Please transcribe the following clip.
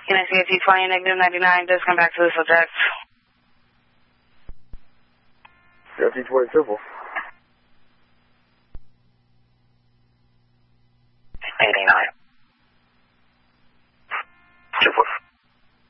NICAT 20, negative 99, does come back to the subject. NICAT 20, simple.